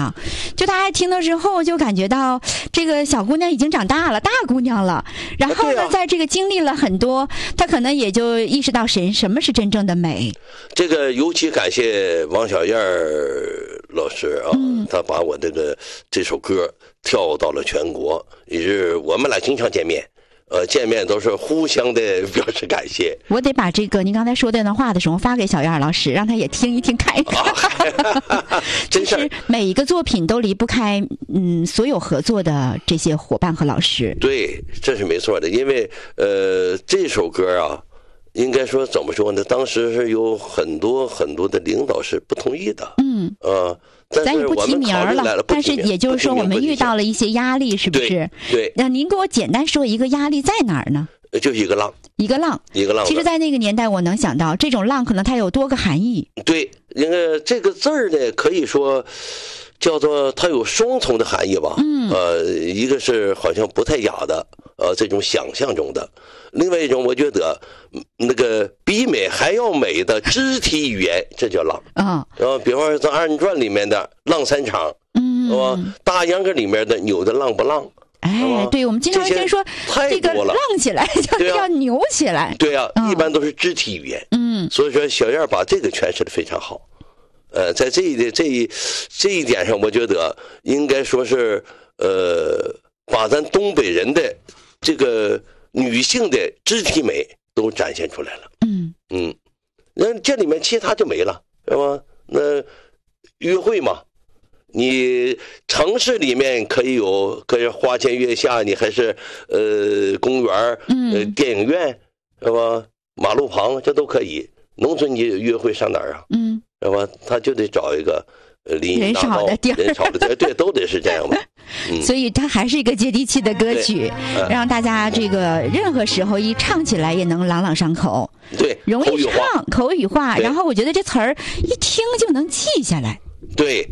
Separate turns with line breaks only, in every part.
样。就大家听的时候就感觉到这个小姑娘已经长大了，大姑娘了。然后呢，在这个经历了很多，她可能也就意识到什么是真正的美。
这个尤其感谢王小燕老师啊，他把我这首歌跳到了全国，也是我们俩经常见面。见面都是互相的表示感谢。
我得把这个您刚才说这段话的时候发给小燕老师，让他也听一听看一看。真是每一个作品都离不开所有合作的这些伙伴和老师。
对，这是没错的，因为这首歌啊，应该说怎么说呢？当时是有很多的领导是不同意的。
咱也不提名了，但是也就是说，我们遇到了一些压力，是不是？
对。
那您给我简单说一个压力在哪儿呢？
就是一个浪。其
实，在那个年代，我能想到这种浪可能它有多个含义。
对，因为这个字儿呢，可以说叫做它有双重的含义吧。一个是好像不太雅的，这种想象中的；另外一种，我觉得那个比美还要美的肢体语言，这叫浪。比方说在二人转里面的浪三场，是吧？大秧歌里面的扭的浪不浪？
对，我们经常听说这个浪起来就是要扭起来。
对啊，一般都是肢体语言。所以说小燕把这个诠释的非常好。在这一点上，我觉得应该说是把咱东北人的这个女性的肢体美都展现出来了。那这里面其他就没了，是吧？那约会嘛，你城市里面可以花前月下，你还是公园、电影院，是吧？马路旁这都可以。农村你约会上哪儿啊？是吧？他就得找一个
人少的地儿，
人少的地儿，对，都得是这样吧。
所以它还是一个接地气的歌曲，让大家这个任何时候一唱起来也能朗朗上口。
对，
容易唱，口语化。然后我觉得这词儿一听就能记下来。
对，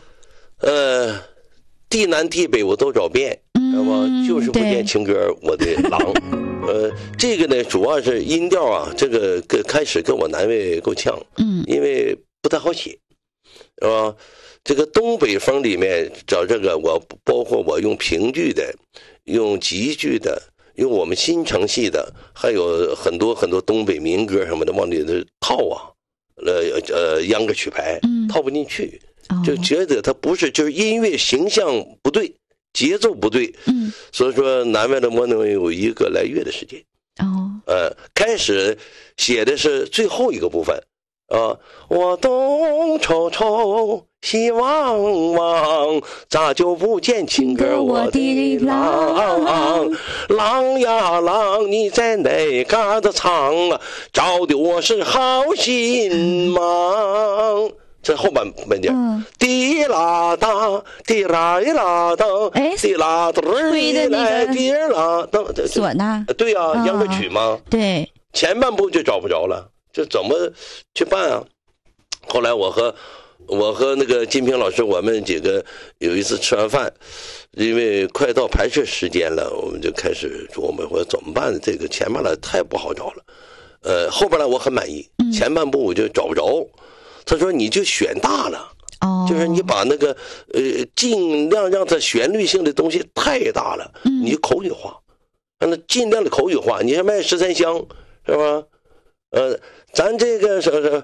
地南地北我都找遍，知道吗？就是不见情歌我的郎。这个呢，主要是音调啊，这个开始跟我难为够呛。因为不太好写，是吧？这个东北风里面找这个，包括我用评剧的，用集剧的，用我们新城戏的，还有很多东北民歌什么的往里头套啊，秧歌曲牌套不进去，就觉得它不是，就是音乐形象不对，节奏不对。所以说难为了我能有1个来月的时间。开始写的是最后一个部分。我东瞅瞅西望望，咋就不见情歌我的郎？郎呀郎，你在哪嘎达唱啊？找的我是好心忙。这后半点，滴啦哒，滴啦一啦噔，滴啦噔来滴啦噔，
唢呐。
对啊，秧歌曲嘛。
对，
前半部就找不着了。这怎么去办啊？后来我和那个金平老师，我们几个有一次吃完饭，因为快到拍摄时间了，我们就开始琢磨，我怎么办？这个前半来太不好找了。后边来我很满意，前半部我就找不着。他说你就选大了，就是你把那个尽量让它旋律性的东西太大了，你就口语化，让它尽量的口语化。你像卖13香是吧？咱这个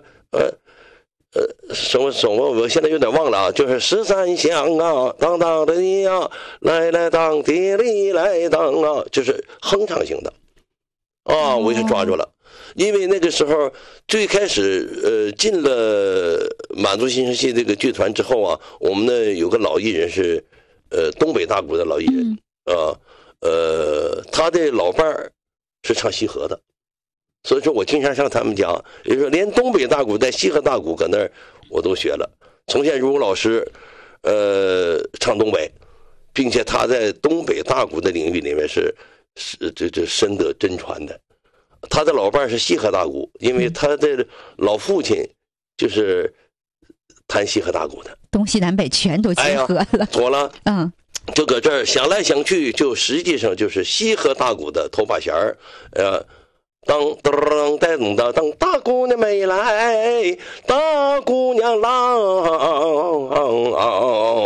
什么，我现在有点忘了啊，就是13香啊，当当的呀，来当地里来当啊，就是哼唱型的我就抓住了。因为那个时候最开始进了满族新生戏这个剧团之后啊，我们呢有个老艺人是东北大鼓的老艺人他的老伴儿是唱西河的。所以说我经常上他们家，也就是说连东北大鼓带西河大鼓搁那儿我都学了。从宪如老师唱东北，并且他在东北大鼓的领域里面是这深得真传的。他的老伴是西河大鼓，因为他的老父亲就是弹西河大鼓的，
东西南北全都结合了。
妥了，就搁这儿想来想去，就实际上就是西河大鼓的头把弦儿，当当当当当，大姑娘没来，大姑娘郎，